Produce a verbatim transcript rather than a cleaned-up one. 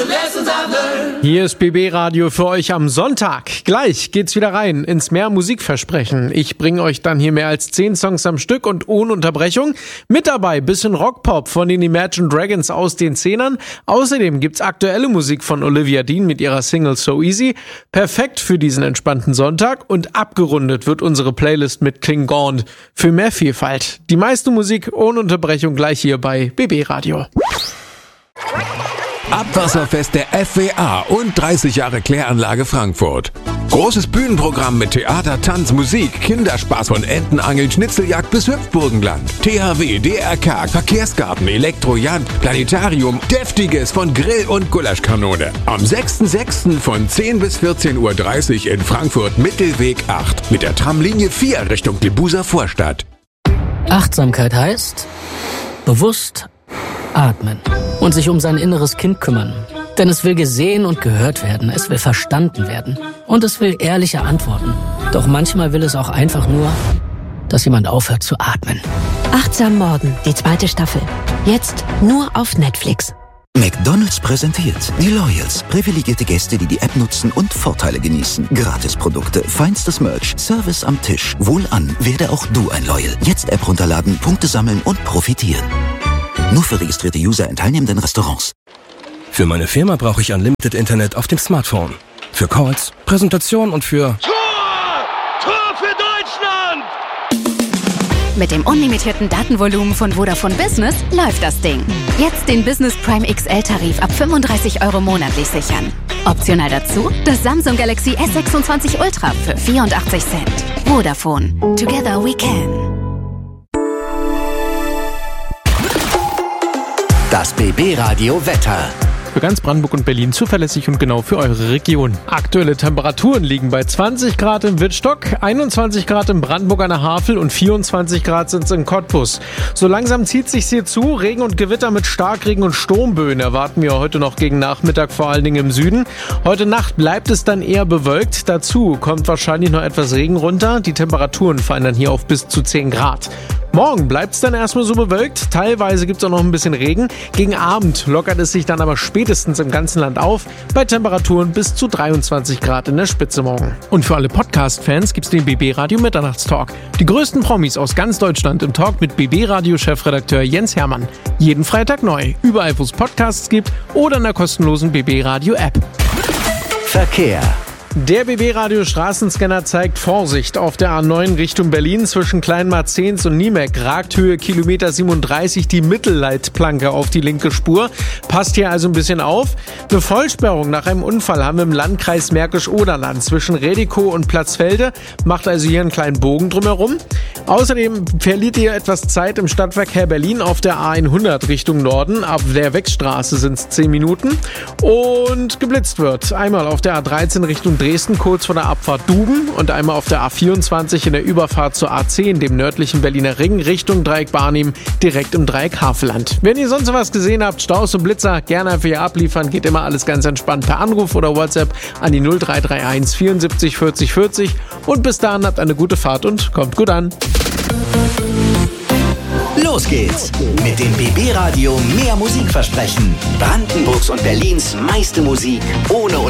Hier ist B B Radio für euch am Sonntag. Gleich geht's wieder rein ins Mehr Musikversprechen. Ich bringe euch dann hier mehr als zehn Songs am Stück und ohne Unterbrechung. Mit dabei bisschen Rockpop von den Imagine Dragons aus den Zehnern. Außerdem gibt's aktuelle Musik von Olivia Dean mit ihrer Single So Easy. Perfekt für diesen entspannten Sonntag. Und abgerundet wird unsere Playlist mit King Gaunt für mehr Vielfalt. Die meiste Musik ohne Unterbrechung gleich hier bei B B Radio. Abwasserfest der F W A und dreißig Jahre Kläranlage Frankfurt. Großes Bühnenprogramm mit Theater, Tanz, Musik, Kinderspaß von Entenangeln, Schnitzeljagd bis Hüpfburgenland. T H W, D R K, Verkehrsgarten, Elektrojagd, Planetarium, Deftiges von Grill und Gulaschkanone. Am sechster sechster von zehn bis vierzehn Uhr dreißig in Frankfurt Mittelweg acht mit der Tramlinie vier Richtung Debuser Vorstadt. Achtsamkeit heißt bewusst atmen und sich um sein inneres Kind kümmern. Denn es will gesehen und gehört werden, es will verstanden werden und es will ehrliche Antworten. Doch manchmal will es auch einfach nur, dass jemand aufhört zu atmen. Achtsam Morden, die zweite Staffel. Jetzt nur auf Netflix. McDonald's präsentiert die Loyals. Privilegierte Gäste, die die App nutzen und Vorteile genießen. Gratisprodukte, feinstes Merch, Service am Tisch. Wohlan, werde auch du ein Loyal. Jetzt App runterladen, Punkte sammeln und profitieren. Nur für registrierte User in teilnehmenden Restaurants. Für meine Firma brauche ich Unlimited Internet auf dem Smartphone. Für Calls, Präsentationen und für... Tor! Tor für Deutschland! Mit dem unlimitierten Datenvolumen von Vodafone Business läuft das Ding. Jetzt den Business Prime X L-Tarif ab fünfunddreißig Euro monatlich sichern. Optional dazu das Samsung Galaxy S sechsundzwanzig Ultra für vierundachtzig Cent. Vodafone. Together we can. Das B B Radio Wetter. Für ganz Brandenburg und Berlin zuverlässig und genau für eure Region. Aktuelle Temperaturen liegen bei zwanzig Grad in Wittstock, einundzwanzig Grad in Brandenburg an der Havel und vierundzwanzig Grad sind es in Cottbus. So langsam zieht sich's hier zu. Regen und Gewitter mit Starkregen und Sturmböen erwarten wir heute noch gegen Nachmittag, vor allen Dingen im Süden. Heute Nacht bleibt es dann eher bewölkt. Dazu kommt wahrscheinlich noch etwas Regen runter. Die Temperaturen fallen dann hier auf bis zu zehn Grad. Morgen bleibt es dann erstmal so bewölkt, teilweise gibt es auch noch ein bisschen Regen. Gegen Abend lockert es sich dann aber spätestens im ganzen Land auf, bei Temperaturen bis zu dreiundzwanzig Grad in der Spitze morgen. Und für alle Podcast-Fans gibt es den B B Radio Mitternachtstalk. Die größten Promis aus ganz Deutschland im Talk mit B B Radio-Chefredakteur Jens Hermann. Jeden Freitag neu, überall wo es Podcasts gibt oder in der kostenlosen B B Radio App. Verkehr. Der B B Radio Straßenscanner zeigt Vorsicht auf der A neun Richtung Berlin zwischen Kleinmarzens und Niemek. Raghöhe Kilometer siebenunddreißig die Mittelleitplanke auf die linke Spur. Passt hier also ein bisschen auf. Eine Vollsperrung nach einem Unfall haben wir im Landkreis Märkisch-Oderland zwischen Redikow und Platzfelde. Macht also hier einen kleinen Bogen drumherum. Außerdem verliert ihr etwas Zeit im Stadtverkehr Berlin auf der A hundert Richtung Norden. Ab der Wechstraße sind es zehn Minuten. Und geblitzt wird einmal auf der A dreizehn Richtung Dresden kurz vor der Abfahrt Duben und einmal auf der A vierundzwanzig in der Überfahrt zur A zehn, dem nördlichen Berliner Ring, Richtung Dreieck Barnim, direkt im Dreieck Havelland. Wenn ihr sonst was gesehen habt, Staus und Blitzer, gerne einfach hier abliefern. Geht immer alles ganz entspannt per Anruf oder WhatsApp an die null drei drei eins vierundsiebzig vierzig vierzig. Und bis dahin habt eine gute Fahrt und kommt gut an. Los geht's mit dem B B Radio Mehr Musikversprechen. Brandenburgs und Berlins meiste Musik ohne